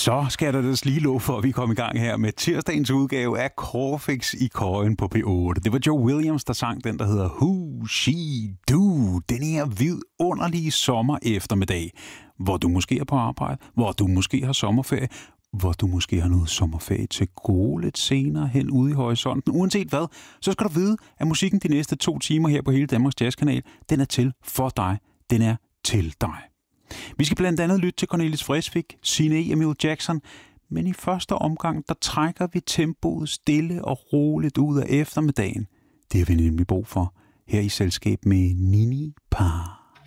Så skal der lige lov for, at vi kommer i gang her med tirsdagens udgave af Corfix i Køjen på P8. Det var Joe Williams, der sang den, der hedder Who She Do. Den her vidunderlige sommer eftermiddag, hvor du måske er på arbejde, hvor du måske har sommerferie, hvor du måske har noget sommerferie til gode lidt senere hen ude i horisonten. Uanset hvad, så skal du vide, at musikken de næste 2 timer her på hele Danmarks Jazzkanal, den er til for dig. Den er til dig. Vi skal blandt andet lytte til Cornelis Vreeswijk, Signe Emil Jackson, men i første omgang, der trækker vi tempoet stille og roligt ud af eftermiddagen. Det har vi nemlig brug for her i selskab med Nini Par.